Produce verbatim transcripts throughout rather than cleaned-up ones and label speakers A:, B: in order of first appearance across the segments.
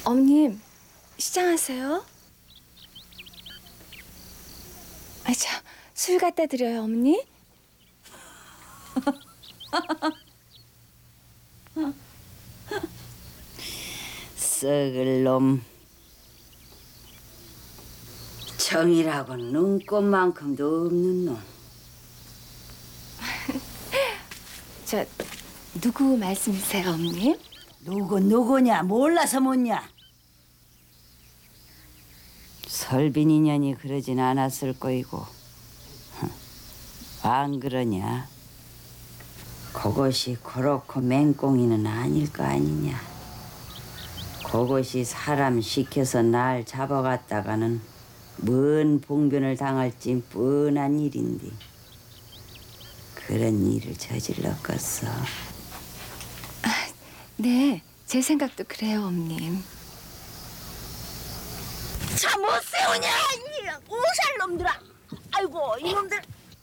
A: 어머님, 시장하세요? 아, 저 술 갖다 드려요, 어머니?
B: 썩을 놈. 정이라고 눈꽃만큼도 없는 놈.
A: 저 누구 말씀이세요, 어머님?
B: 누구 누구냐 몰라서 묻냐. 설빈 인연이 그러진 않았을 거이고 안 그러냐. 그것이 그렇고 맹꽁이는 아닐 거 아니냐. 그것이 사람 시켜서 날 잡아갔다가는 뭔 봉변을 당할지 뻔한 일인데 그런 일을 저질렀겠어.
A: 네, 제 생각도 그래요, 어머님.
C: 차 못 세우냐 이 오살 놈들아. 아이고 이놈들.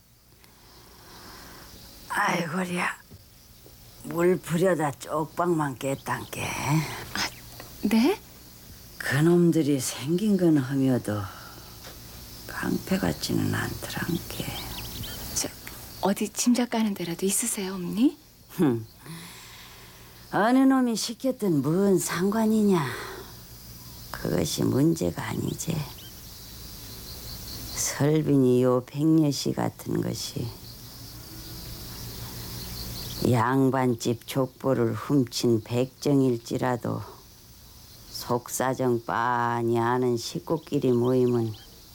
B: 아이고야, 물 부려다 쪽방만 깼단께.
A: 네?
B: 그놈들이 생긴 건 험여도 깡패 같지는 않더란께.
A: 저 어디 짐작 가는 데라도 있으세요, 어머니?
B: 흠, 어느 놈이 시켰든 뭔 상관이냐. 그것이 문제가 아니지. 설빈이 요 백녀씨 같은 것이 양반집 족보를 훔친 백정일지라도 속사정 빤히 아는 식구끼리 모이면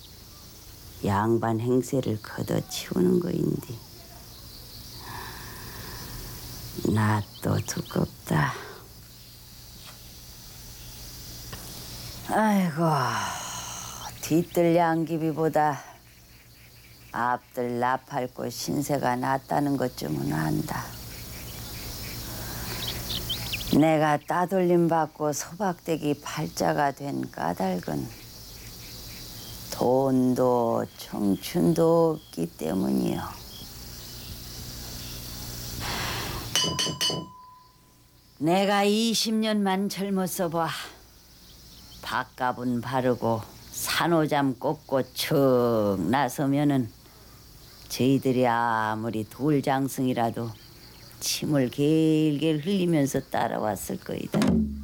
B: 양반 행세를 걷어치우는 거인데 나 또 두껍다. 아이고, 뒤뜰 양귀비보다 앞들 나팔꽃 신세가 낫다는 것쯤은 안다. 내가 따돌림 받고 소박대기 팔자가 된 까닭은 돈도 청춘도 없기 때문이요. 내가 이십 년만 젊었어 봐. 밥값은 바르고 산호잠 꽂고 척 나서면은 저희들이 아무리 돌장승이라도 침을 길길 흘리면서 따라왔을 거이다.